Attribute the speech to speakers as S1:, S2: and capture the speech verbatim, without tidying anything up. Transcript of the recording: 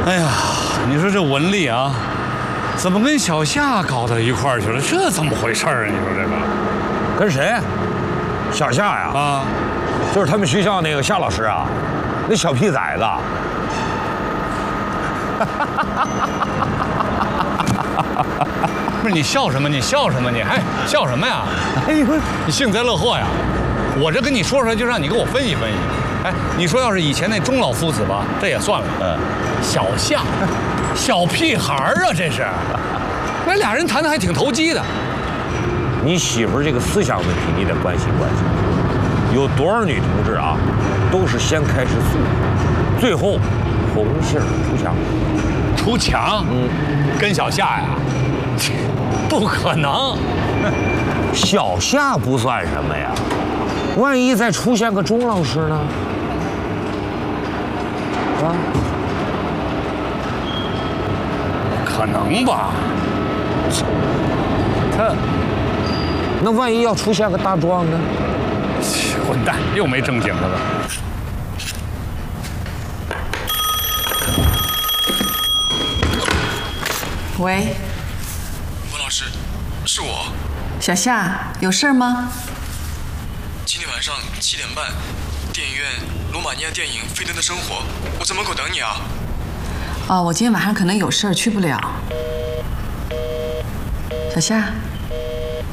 S1: 哎呀，你说这文丽啊，怎么跟小夏搞到一块儿去了？这怎么回事儿啊？你说这个？
S2: 跟谁？小夏呀？
S1: 啊，
S2: 就是他们学校那个夏老师啊，那小屁崽子。
S1: 不是你笑什么？你笑什么？你还笑什么呀？
S2: 哎呦，
S1: 你幸灾乐祸呀！我这跟你说出来，就让你给我分析分析。哎，你说要是以前那钟老夫子吧，这也算了。嗯，小夏，小屁孩儿啊，这是。那俩人谈的还挺投机的。
S2: 你媳妇儿这个思想问题，你得关心关心。有多少女同志啊，都是先开始素，最后红杏出墙。
S1: 出墙？嗯，跟小夏呀？不可能。
S2: 小夏不算什么呀，万一再出现个钟老师呢？啊？
S1: 可能吧。他，
S2: 那万一要出现个大壮呢？
S1: 混蛋，又没正经的了。
S3: 喂，
S4: 文老师，是我。
S3: 小夏，有事吗？
S4: 今天晚上七点半，电影院罗马尼亚电影《费登的生活》，我在门口等你啊。
S3: 哦，我今天晚上可能有事儿，去不了。小夏。